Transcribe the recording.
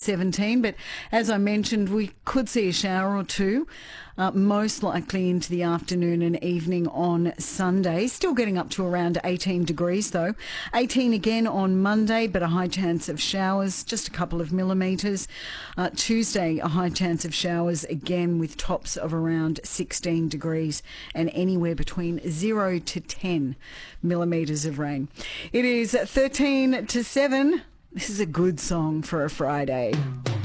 17, but as I mentioned, we could see a shower or two, most likely into the afternoon and evening on Sunday. Still getting up to around 18 degrees though. 18 again on Monday, but a high chance of showers, just a couple of millimetres. Tuesday, a high chance of showers again with tops of around 16 degrees and anywhere between 0 to 10 millimetres of rain. It is 13 to 7. This is a good song for a Friday.